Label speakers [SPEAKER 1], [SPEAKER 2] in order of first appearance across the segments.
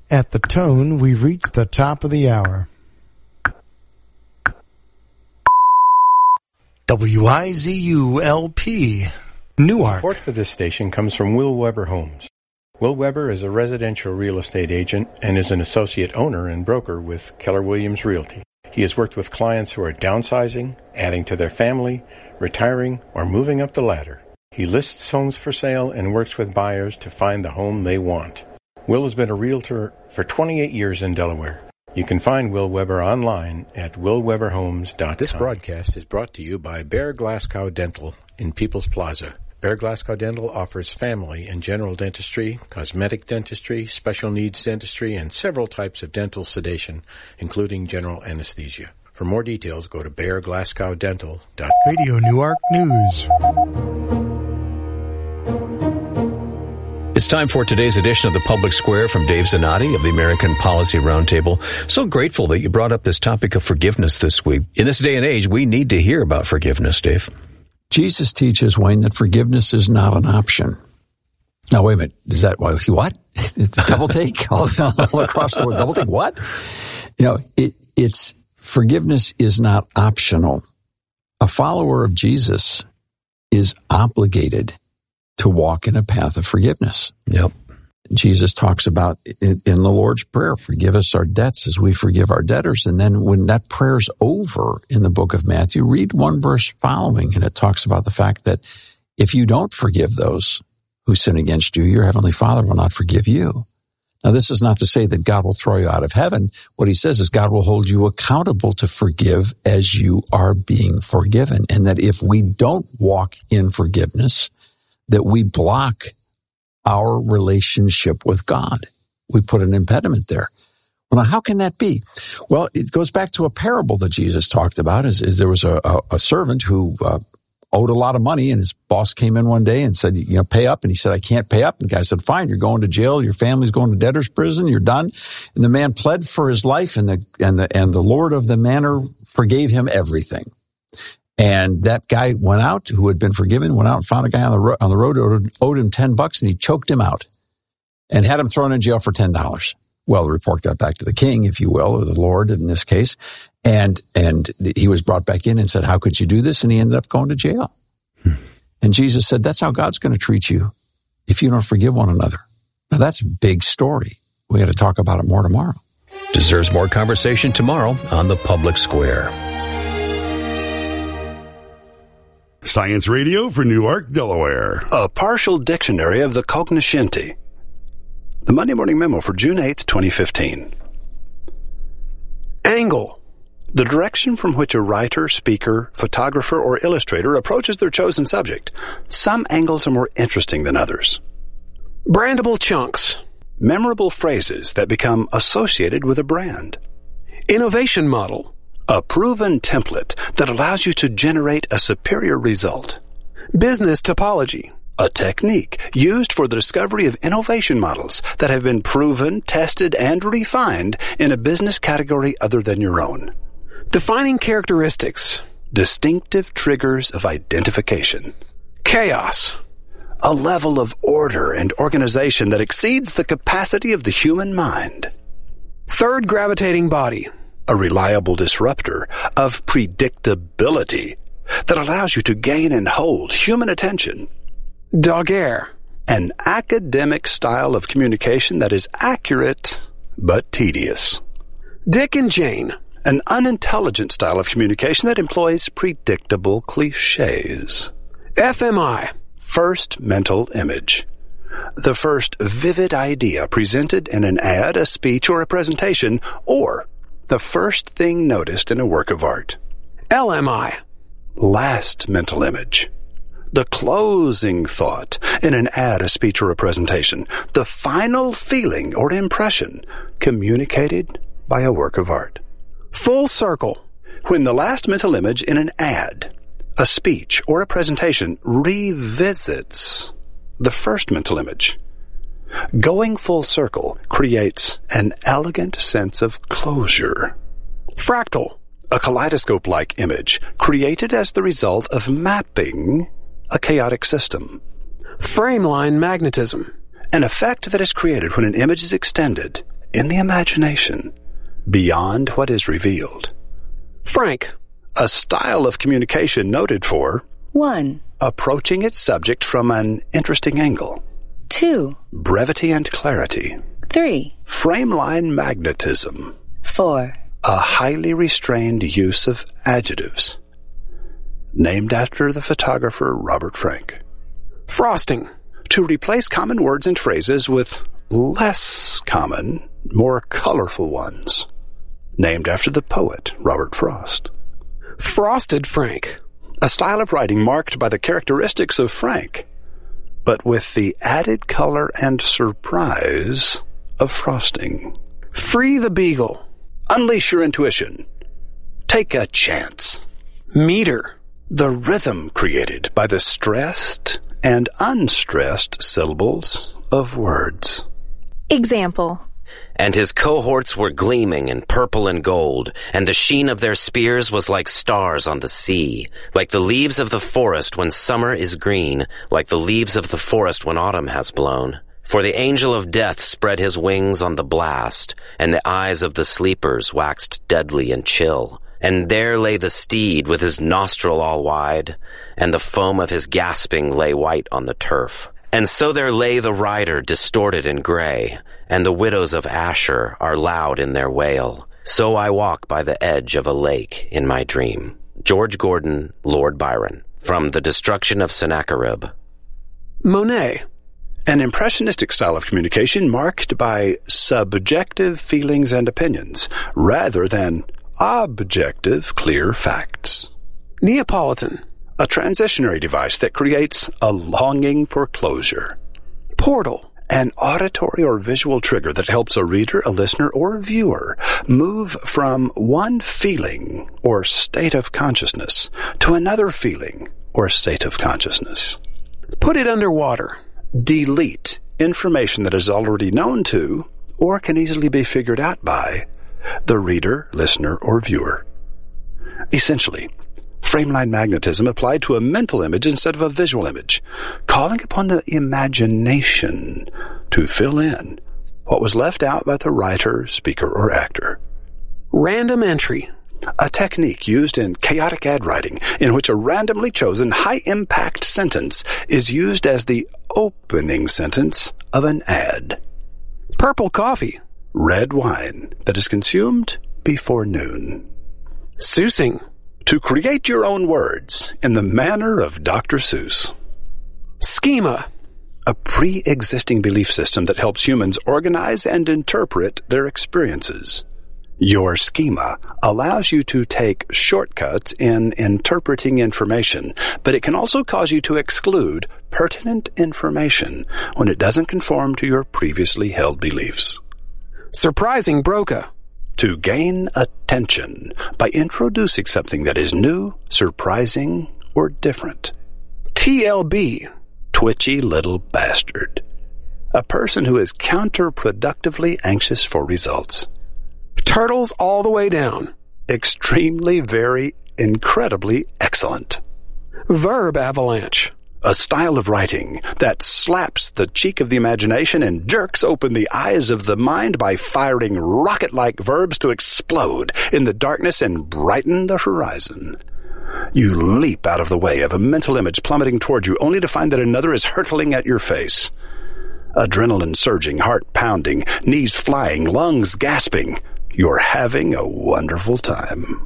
[SPEAKER 1] At the tone, we've reached the top of the hour. WIZU-LP, Newark.
[SPEAKER 2] Support for this station comes from Will Weber Homes. Will Weber is a residential real estate agent and is an associate owner and broker with Keller Williams Realty. He has worked with clients who are downsizing, adding to their family, retiring, or moving up the ladder. He lists homes for sale and works with buyers to find the home they want. Will has been a realtor for 28 years in Delaware. You can find Will Weber online at willweberhomes.com. This broadcast is brought to you by Bear Glasgow Dental in People's Plaza. Bear Glasgow Dental offers family and general dentistry, cosmetic dentistry, special needs dentistry, and several types of dental sedation, including general anesthesia. For more details, go to bearglasgowdental.com.
[SPEAKER 1] Radio Newark News.
[SPEAKER 3] It's time for today's edition of the Public Square from Dave Zanotti of the American Policy Roundtable. So grateful that you brought up this topic of forgiveness this week. In this day and age, we need to hear about forgiveness, Dave.
[SPEAKER 4] Jesus teaches, Wayne, that forgiveness is not an option. Now, wait a minute. Is that what? It's a double take all across the world. Double take what? It's forgiveness is not optional. A follower of Jesus is obligated to walk in a path of forgiveness.
[SPEAKER 3] Yep.
[SPEAKER 4] Jesus talks about in the Lord's Prayer, forgive us our debts as we forgive our debtors. And then when that prayer's over in the book of Matthew, read one verse following, and it talks about the fact that if you don't forgive those who sin against you, your heavenly Father will not forgive you. Now, this is not to say that God will throw you out of heaven. What he says is God will hold you accountable to forgive as you are being forgiven. And that if we don't walk in forgiveness, that we block our relationship with God. We put an impediment there. Well, now, how can that be? Well, it goes back to a parable that Jesus talked about. Is there was a servant who owed a lot of money, and his boss came in one day and said, pay up. And he said, I can't pay up. And the guy said, fine, you're going to jail. Your family's going to debtor's prison. You're done. And the man pled for his life, and the Lord of the manor forgave him everything. And that guy went out, who had been forgiven, went out and found a guy on the road who owed him $10, and he choked him out and had him thrown in jail for $10. Well, the report got back to the king, if you will, or the Lord in this case, and he was brought back in and said, how could you do this? And he ended up going to jail. And Jesus said, that's how God's going to treat you if you don't forgive one another. Now, that's a big story. We got to talk about it more tomorrow.
[SPEAKER 3] Deserves more conversation tomorrow on the Public Square.
[SPEAKER 5] Science Radio for Newark, Delaware.
[SPEAKER 6] A partial dictionary of the cognoscenti. The Monday Morning Memo for June 8th, 2015. Angle. The direction from which a writer, speaker, photographer, or illustrator approaches their chosen subject. Some angles are more interesting than others. Brandable chunks. Memorable phrases that become associated with a brand. Innovation model. A proven template that allows you to generate a superior result. Business topology. A technique used for the discovery of innovation models that have been proven, tested, and refined in a business category other than your own. Defining characteristics. Distinctive triggers of identification. Chaos. A level of order and organization that exceeds the capacity of the human mind. Third gravitating body. A reliable disruptor of predictability that allows you to gain and hold human attention. Dogaire. An academic style of communication that is accurate but tedious. Dick and Jane. An unintelligent style of communication that employs predictable cliches. FMI. First mental image. The first vivid idea presented in an ad, a speech, or a presentation, or the first thing noticed in a work of art. LMI. Last mental image. The closing thought in an ad, a speech, or a presentation. The final feeling or impression communicated by a work of art. Full circle. When the last mental image in an ad, a speech, or a presentation revisits the first mental image. Going full circle creates an elegant sense of closure. Fractal. A kaleidoscope-like image created as the result of mapping a chaotic system. Frameline magnetism. An effect that is created when an image is extended in the imagination beyond what is revealed.
[SPEAKER 7] Frank.
[SPEAKER 6] A style of communication noted for
[SPEAKER 8] 1.
[SPEAKER 6] Approaching its subject from an interesting angle.
[SPEAKER 8] 2.
[SPEAKER 6] Brevity and clarity.
[SPEAKER 8] 3.
[SPEAKER 6] Frameline magnetism.
[SPEAKER 8] 4.
[SPEAKER 6] A highly restrained use of adjectives. Named after the photographer Robert Frank.
[SPEAKER 7] Frosting.
[SPEAKER 6] To replace common words and phrases with less common, more colorful ones. Named after the poet Robert Frost.
[SPEAKER 7] Frosted Frank.
[SPEAKER 6] A style of writing marked by the characteristics of Frank, but with the added color and surprise of frosting.
[SPEAKER 7] Free the Beagle.
[SPEAKER 6] Unleash your intuition. Take a chance.
[SPEAKER 7] Meter.
[SPEAKER 6] The rhythm created by the stressed and unstressed syllables of words.
[SPEAKER 8] Example.
[SPEAKER 9] And his cohorts were gleaming in purple and gold, and the sheen of their spears was like stars on the sea, like the leaves of the forest when summer is green, like the leaves of the forest when autumn has blown. For the angel of death spread his wings on the blast, and the eyes of the sleepers waxed deadly and chill. And there lay the steed with his nostril all wide, and the foam of his gasping lay white on the turf. And so there lay the rider distorted and gray, and the widows of Asher are loud in their wail. So I walk by the edge of a lake in my dream. George Gordon, Lord Byron. From The Destruction of Sennacherib.
[SPEAKER 7] Monet.
[SPEAKER 6] An impressionistic style of communication marked by subjective feelings and opinions, rather than objective, clear facts.
[SPEAKER 7] Neapolitan.
[SPEAKER 6] A transitionary device that creates a longing for closure.
[SPEAKER 7] Portal.
[SPEAKER 6] An auditory or visual trigger that helps a reader, a listener, or a viewer move from one feeling or state of consciousness to another feeling or state of consciousness.
[SPEAKER 7] Put it underwater.
[SPEAKER 6] Delete information that is already known to or can easily be figured out by the reader, listener, or viewer. Essentially, frameline magnetism applied to a mental image instead of a visual image, calling upon the imagination to fill in what was left out by the writer, speaker, or actor.
[SPEAKER 7] Random entry.
[SPEAKER 6] A technique used in chaotic ad writing in which a randomly chosen high-impact sentence is used as the opening sentence of an ad.
[SPEAKER 7] Purple coffee.
[SPEAKER 6] Red wine that is consumed before noon.
[SPEAKER 7] Seussing.
[SPEAKER 6] To create your own words in the manner of Dr. Seuss.
[SPEAKER 7] Schema.
[SPEAKER 6] A pre-existing belief system that helps humans organize and interpret their experiences. Your schema allows you to take shortcuts in interpreting information, but it can also cause you to exclude pertinent information when it doesn't conform to your previously held beliefs.
[SPEAKER 7] Surprising Broca.
[SPEAKER 6] To gain attention by introducing something that is new, surprising, or different.
[SPEAKER 7] TLB.
[SPEAKER 6] Twitchy little bastard. A person who is counterproductively anxious for results.
[SPEAKER 7] Turtles all the way down.
[SPEAKER 6] Extremely, very, incredibly excellent.
[SPEAKER 7] Verb avalanche.
[SPEAKER 6] A style of writing that slaps the cheek of the imagination and jerks open the eyes of the mind by firing rocket-like verbs to explode in the darkness and brighten the horizon. You leap out of the way of a mental image plummeting toward you, only to find that another is hurtling at your face. Adrenaline surging, heart pounding, knees flying, lungs gasping. You're having a wonderful time.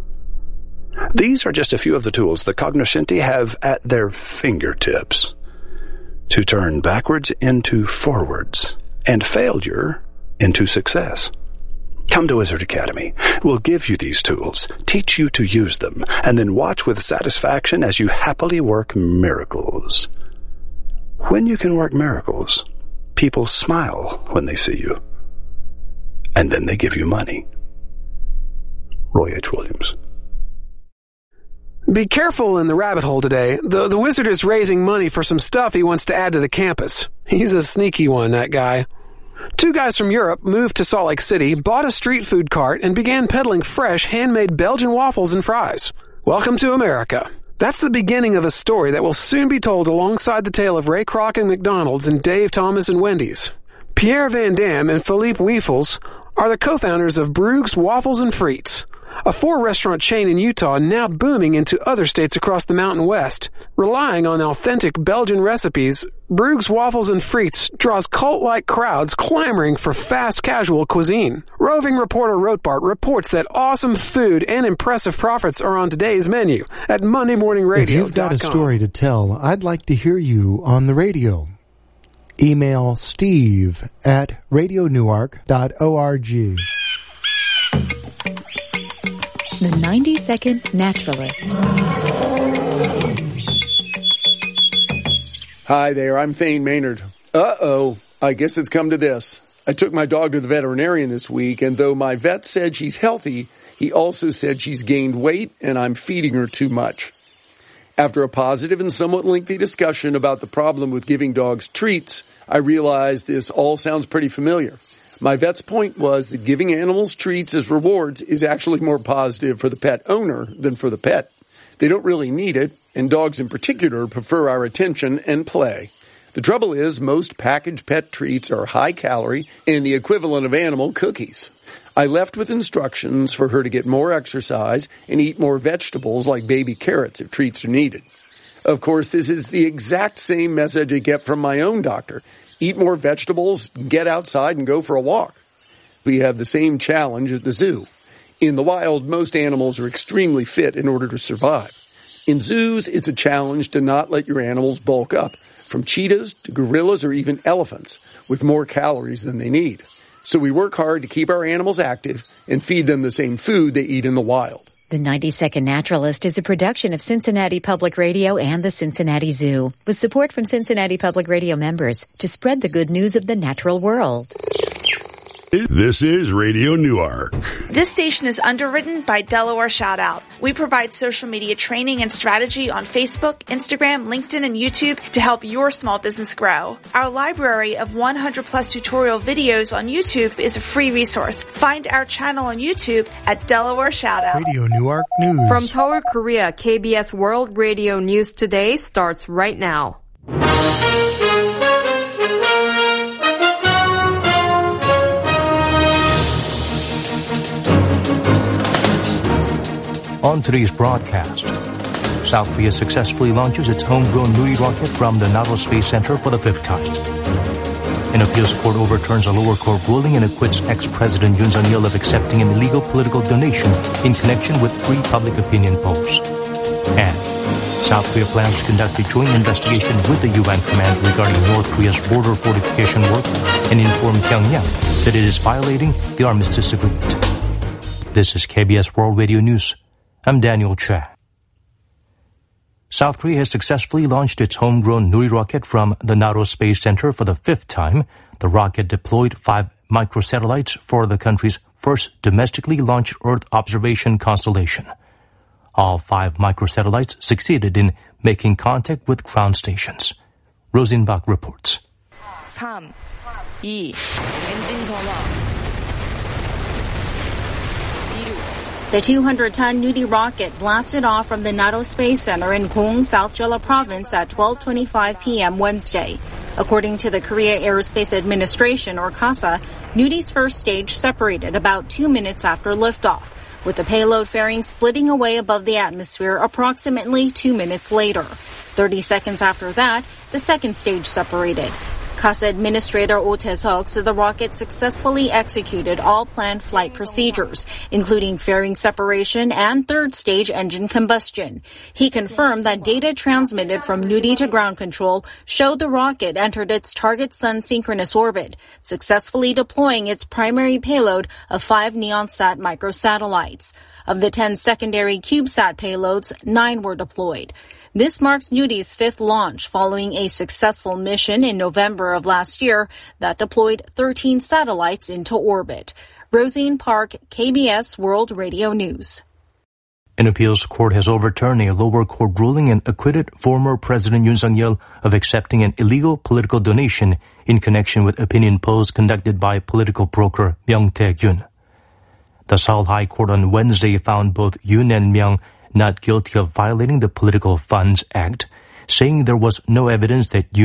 [SPEAKER 6] These are just a few of the tools the cognoscenti have at their fingertips to turn backwards into forwards and failure into success. Come to Wizard Academy. We'll give you these tools, teach you to use them, and then watch with satisfaction as you happily work miracles. When you can work miracles, people smile when they see you. And then they give you money. Roy H. Williams.
[SPEAKER 7] Be careful in the rabbit hole today. The wizard is raising money for some stuff he wants to add to the campus. He's a sneaky one, that guy. 2 guys from Europe moved to Salt Lake City, bought a street food cart, and began peddling fresh, handmade Belgian waffles and fries. Welcome to America. That's the beginning of a story that will soon be told alongside the tale of Ray Kroc and McDonald's and Dave Thomas and Wendy's. Pierre Van Dam and Philippe Weifels are the co-founders of Brueg's Waffles and Frites, a 4-restaurant chain in Utah now booming into other states across the Mountain West. Relying on authentic Belgian recipes, Brueg's Waffles and Frites draws cult-like crowds clamoring for fast casual cuisine. Roving reporter Rotbart reports that awesome food and impressive profits are on today's menu at MondayMorningRadio.com.
[SPEAKER 1] If you've got a story to tell, I'd like to hear you on the radio. Email steve@radionewark.org.
[SPEAKER 8] The 90-Second Naturalist.
[SPEAKER 10] Hi there, I'm Thane Maynard. Uh-oh, I guess it's come to this. I took my dog to the veterinarian this week, and though my vet said she's healthy, he also said she's gained weight and I'm feeding her too much. After a positive and somewhat lengthy discussion about the problem with giving dogs treats, I realized this all sounds pretty familiar. My vet's point was that giving animals treats as rewards is actually more positive for the pet owner than for the pet. They don't really need it, and dogs in particular prefer our attention and play. The trouble is, most packaged pet treats are high calorie and the equivalent of animal cookies. I left with instructions for her to get more exercise and eat more vegetables like baby carrots if treats are needed. Of course, this is the exact same message I get from my own doctor. Eat more vegetables, get outside, and go for a walk. We have the same challenge at the zoo. In the wild, most animals are extremely fit in order to survive. In zoos, it's a challenge to not let your animals bulk up, from cheetahs to gorillas or even elephants, with more calories than they need. So we work hard to keep our animals active and feed them the same food they eat in the wild.
[SPEAKER 8] The 90-Second Naturalist is a production of Cincinnati Public Radio and the Cincinnati Zoo, with support from Cincinnati Public Radio members to spread the good news of the natural world.
[SPEAKER 5] This is Radio Newark.
[SPEAKER 11] This station is underwritten by Delaware Shoutout. We provide social media training and strategy on Facebook, Instagram, LinkedIn, and YouTube to help your small business grow. Our library of 100-plus tutorial videos on YouTube is a free resource. Find our channel on YouTube at Delaware Shoutout.
[SPEAKER 1] Radio Newark News.
[SPEAKER 12] From Seoul, Korea, KBS World Radio News Today starts right now.
[SPEAKER 13] On today's broadcast, South Korea successfully launches its homegrown Nuri rocket from the NATO Space Center for the 5th time. An appeals court overturns a lower court ruling and acquits ex-President Yoon Suk-yeol of accepting an illegal political donation in connection with free public opinion polls. And South Korea plans to conduct a joint investigation with the UN command regarding North Korea's border fortification work and inform Pyongyang that it is violating the armistice agreement. This is KBS World Radio News. I'm Daniel Che. South Korea has successfully launched its homegrown Nuri rocket from the NATO Space Center for the 5th time. The rocket deployed 5 microsatellites for the country's first domestically launched Earth observation constellation. All 5 microsatellites succeeded in making contact with ground stations. Rosenbach reports.
[SPEAKER 14] 3, 2, 엔진 전환.
[SPEAKER 15] The 200-ton Nuri rocket blasted off from the NATO Space Center in Gong, South Jeolla Province at 12:25 p.m. Wednesday. According to the Korea Aerospace Administration, or KASA, Nuri's first stage separated about 2 minutes after liftoff, with the payload fairing splitting away above the atmosphere approximately 2 minutes later. 30 seconds after that, the second stage separated. KASA Administrator Oh Tae-seok said the rocket successfully executed all planned flight procedures, including fairing separation and third-stage engine combustion. He confirmed that data transmitted from Nuri to ground control showed the rocket entered its target sun synchronous orbit, successfully deploying its primary payload of 5 Neonsat microsatellites. Of the 10 secondary CubeSat payloads, 9 were deployed. This marks Nuri's 5th launch following a successful mission in November of last year that deployed 13 satellites into orbit. Rosine Park, KBS World Radio News.
[SPEAKER 13] An appeals court has overturned a lower court ruling and acquitted former President Yoon Suk-yeol of accepting an illegal political donation in connection with opinion polls conducted by political broker Myung Tae-gyun. The Seoul High Court on Wednesday found both Yoon and Myung not guilty of violating the Political Funds Act, saying there was no evidence that Yoon,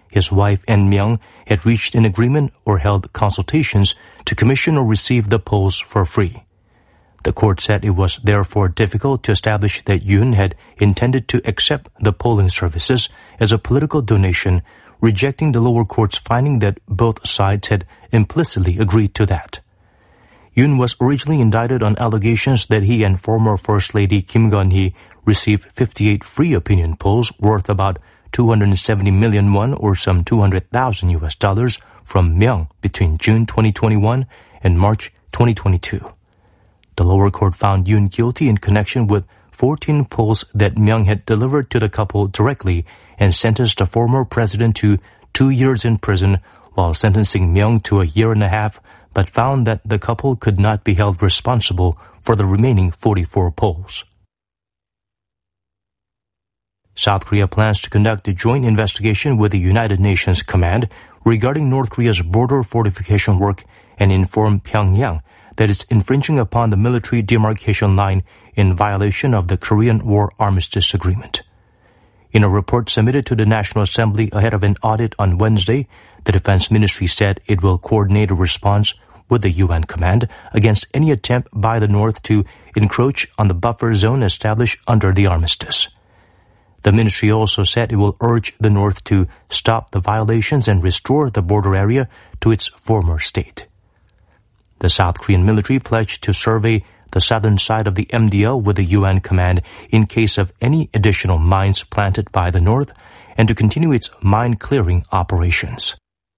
[SPEAKER 13] his wife and Myung had reached an agreement or held consultations to commission or receive the polls for free. The court said it was therefore difficult to establish that Yoon had intended to accept the polling services as a political donation, rejecting the lower court's finding that both sides had implicitly agreed to that. Yoon was originally indicted on allegations that he and former First Lady Kim Gun-hee received 58 free opinion polls worth about 270 million won or some $200,000 US from Myung between June 2021 and March 2022. The lower court found Yoon guilty in connection with 14 polls that Myung had delivered to the couple directly and sentenced the former president to 2 years in prison while sentencing Myung to a year and a half, but found that the couple could not be held responsible for the remaining 44 polls. South Korea plans to conduct a joint investigation with the United Nations Command regarding North Korea's border fortification work and inform Pyongyang that it's infringing upon the military demarcation line in violation of the Korean War Armistice Agreement. In a report submitted to the National Assembly ahead of an audit on Wednesday, the Defense Ministry said it will coordinate a response with the UN command against any attempt by the North to encroach on the buffer zone established under the armistice. The ministry also said it will urge the North to stop the violations and restore the border area to its former state. The South Korean military pledged to survey the southern side of the MDL with the UN command in case of any additional mines planted by the North and to continue its mine-clearing operations.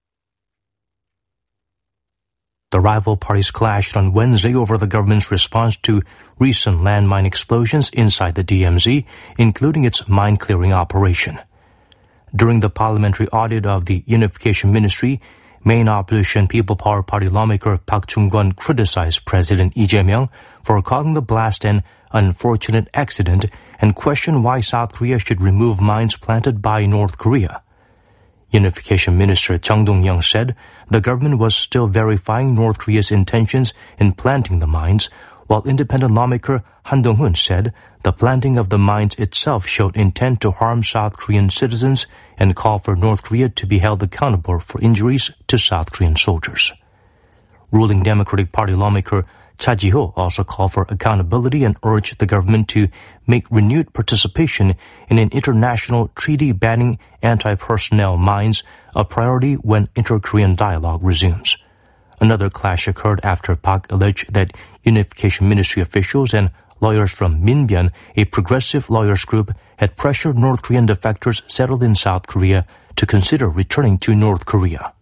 [SPEAKER 13] The rival parties clashed on Wednesday over the government's response to recent landmine explosions inside the DMZ, including its mine-clearing operation. During the parliamentary audit of the Unification Ministry, main opposition People Power Party lawmaker Park Chung-kwon criticized President Lee Jae-myung for calling the blast an unfortunate accident and questioned why South Korea should remove mines planted by North Korea. Unification Minister Chung Dong-young said the government was still verifying North Korea's intentions in planting the mines, while independent lawmaker Han Dong-hoon said the planting of the mines itself showed intent to harm South Korean citizens and called for North Korea to be held accountable for injuries to South Korean soldiers. Ruling Democratic Party lawmaker Cha Ji-ho also called for accountability and urged the government to make renewed participation in an international treaty banning anti-personnel mines a priority when inter-Korean dialogue resumes. Another clash occurred after Park alleged that Unification Ministry officials and lawyers from Minbyeon, a progressive lawyers group, had pressured North Korean defectors settled in South Korea to consider returning to North Korea.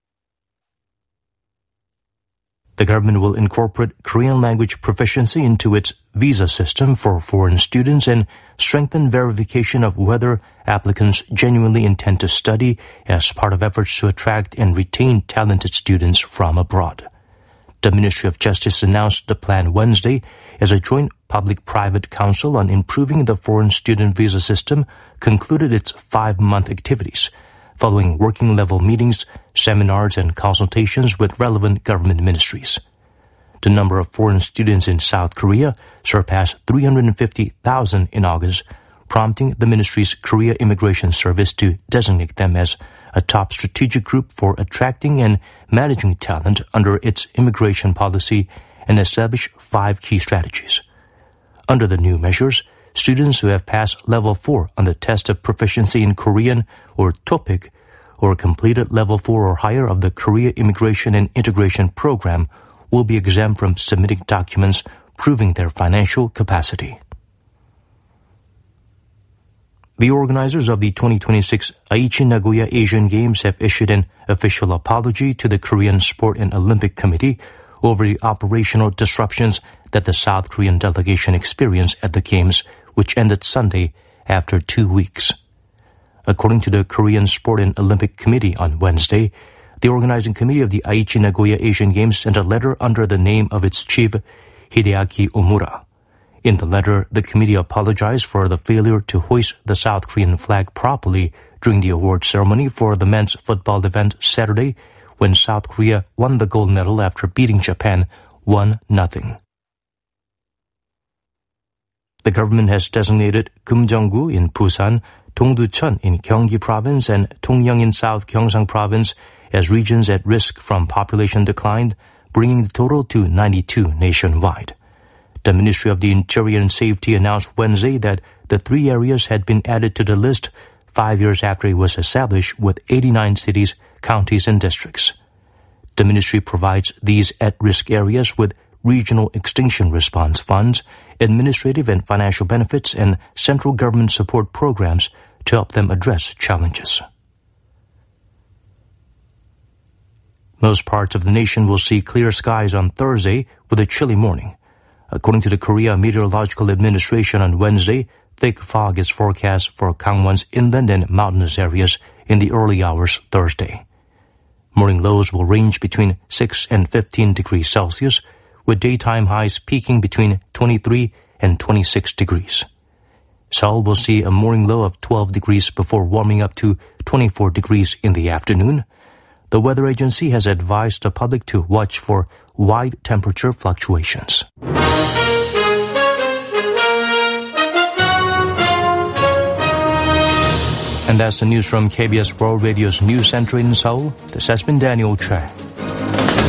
[SPEAKER 13] The government will incorporate Korean language proficiency into its visa system for foreign students and strengthen verification of whether applicants genuinely intend to study as part of efforts to attract and retain talented students from abroad. The Ministry of Justice announced the plan Wednesday as a joint public-private council on improving the foreign student visa system concluded its 5-month activities, following working-level meetings, seminars, and consultations with relevant government ministries. The number of foreign students in South Korea surpassed 350,000 in August, prompting the ministry's Korea Immigration Service to designate them as a top strategic group for attracting and managing talent under its immigration policy and establish 5 key strategies. Under the new measures, students who have passed Level 4 on the test of proficiency in Korean or TOPIK or completed Level 4 or higher of the Korea Immigration and Integration Program will be exempt from submitting documents proving their financial capacity. The organizers of the 2026 Aichi Nagoya Asian Games have issued an official apology to the Korean Sport and Olympic Committee over the operational disruptions that the South Korean delegation experienced at the Games, which ended Sunday after 2 weeks. According to the Korean Sport and Olympic Committee on Wednesday, the organizing committee of the Aichi Nagoya Asian Games sent a letter under the name of its chief, Hideaki Omura. In the letter, the committee apologized for the failure to hoist the South Korean flag properly during the award ceremony for the men's football event Saturday, when South Korea won the gold medal after beating Japan 1-0. The government has designated Kim Jong-gu in Busan Dongducheon in Gyeonggi Province and Dongyang in South Gyeongsang Province as regions at risk from population decline, bringing the total to 92 nationwide. The Ministry of the Interior and Safety announced Wednesday that the 3 areas had been added to the list 5 years after it was established, with 89 cities, counties, and districts. The ministry provides these at-risk areas with regional extinction response funds, administrative and financial benefits, and central government support programs to help them address challenges. Most parts of the nation will see clear skies on Thursday with a chilly morning. According to the Korea Meteorological Administration on Wednesday, thick fog is forecast for Gangwon's inland and mountainous areas in the early hours Thursday. Morning lows will range between 6 and 15 degrees Celsius, with daytime highs peaking between 23 and 26 degrees. Seoul will see a morning low of 12 degrees before warming up to 24 degrees in the afternoon. The weather agency has advised the public to watch for wide temperature fluctuations. And that's the news from KBS World Radio's News Center in Seoul. This has been Daniel Choi.